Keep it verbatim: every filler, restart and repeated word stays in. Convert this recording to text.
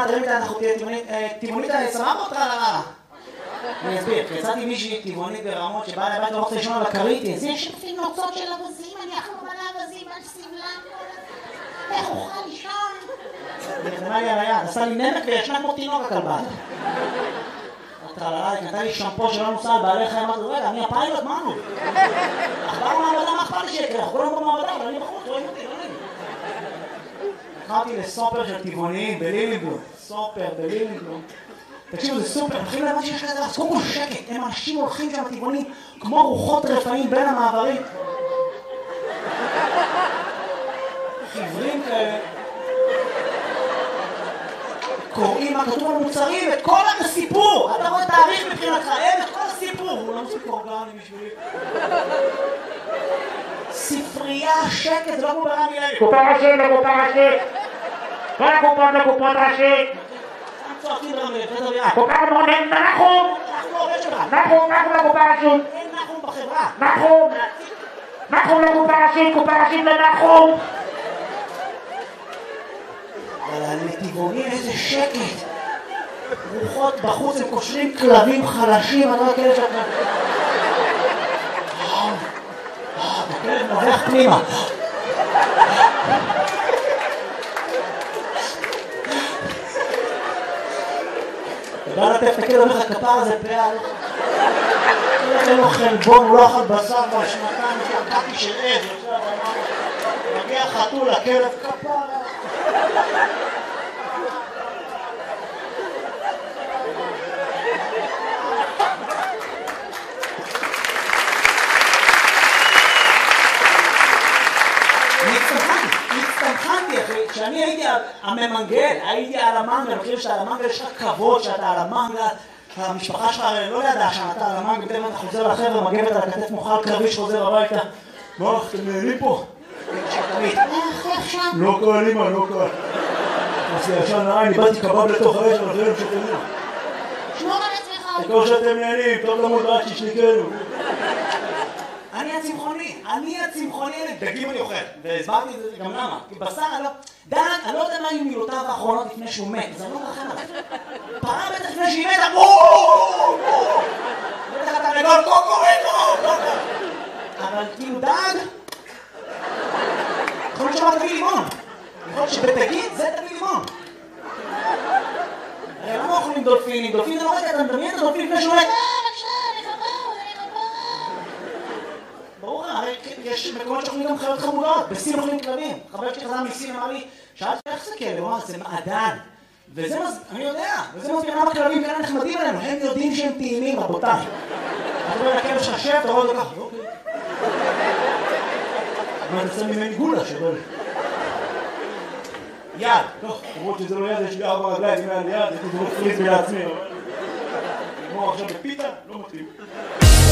מה, תראי איתה, אנחנו טבעונית סבבה אותך לרעה. אני אסביר, יצאתי מישהי טבעונית ברמות שבאה לבית ואוכלת לישון על הקריטי, אז יש לפי נוצות של אבזים, אני אכלו מלא אבזים על סבלם, איך אוכל לישון? היא נרמה לי על היד, עשה לי נמק וישנה כמו תינוק הכלבה. טרללה, היא קנתה לי שמפו שלא נוסע על בעלי חיים, אמרתי, רגע, אני הפיילוט, מה נו? אכבר מעבדה, מה אכפת לי שיקרה? אנחנו כולם במעבדה, אבל אני בחוץ, רואים אותי, לא נעים. לקחתי לסופר של טבעוניים בלילינגלום, סופר בלילינגלום. תקשיבו, זה סופר, מתחילים להבן שיש כזה, אז קודם כל שקט, הם אנשים הולכים שם טבעונים כמו רוחות רפאים בין המעברים. חיוורים כאלה. קוראים מה כתוב על מוצרים, את כל הסיפור! אתה רואה תאריך מבחינתך, אין את כל הסיפור! הוא לא מספיק אורגני בשבילי. ספרייה, שקט, זה לא כמו ברמי לוי. קופה ראשית לקופה ראשית! כל הקופות לקופות ראשית! צועקים ברמי לוי, זה דביעה. קופה מונן, נחום! אנחנו עובד שלך. נחום, נחום לקופה ראשית! אין נחום בחברה. נחום! נחום לקופה ראשית, קופה ראשית לנחום! אבל לטבעונים איזה שקט. רוחות בחוץ, הם קושרים כלבים חלשים, אני לא יודע שאתה... הכלב נובח פנימה. אתה בא לטף את הכלב, אומר לך כפר הזה פעל. אין לו חלבון, הוא לא אכל בשר בשנתיים, שקעתי של עז. מגיע חתול, הכלב כפר. כשאני הייתי הממנגל, הייתי על המנגל, אני חושב שאתה על המנגל יש לך כבוד שאתה על המנגל, המשפחה שלך לא ידעה שאתה על המנגל, בטח אתה חוזר לחבר'ה, מגבת על הכתף מוכל קרבי שחוזר הביתה. מה, אתם נהנים פה? לא קל, אמא, לא קל. אז ישן נראה, אני באתי קבב לתוך האש, אבל זה לא שתנעים. שמור על עצמך. הכל שאתם נהנים, טוב למוד רק שישניקנו. אני הצמחוני, אני הצמחוני, דגים אני אוכל, והסברתי את זה גם למה, כי בשר אני לא... דן, אני לא יודע מה היו מילותיו האחרונות לפני שהוא מת, אז אני לא מרחם עליו. פרה בטח לפני שהיא מתה, בואו! בטח אתה לגול קוקוריקו! אבל כאילו דג... יכול להיות שאמר תביא לימון. יכול להיות שבדגים זה תביא לימון. הרי למה אוכלים דולפינים? דולפין זה לא רגע, אתה מדמיין את הדולפין לפני שהוא מת. ברור, הרי יש מקומות שאוכלים גם חיות חמודות, בסין אוכלים כלבים. חבר שלי חזר מסין אמר לי, שאלתי איך זה כלב? הוא אמר, זה מעדן. וזה מז... אני יודע, וזה מסביר למה כלבים כאלה נחמדים עלינו, הם יודעים שהם טעימים, רבותיי. אתה רואה לכלב ששב, אתה רואה את זה ככה, אוקיי. אבל זה ממני גולה שבל. יד, טוב, למרות שזה לא יד, יש לי ארבע רגליים, אם היה לי יד, הייתי זרוק פריז לעצמי. נגמור עכשיו בפיתה, לא מתאים.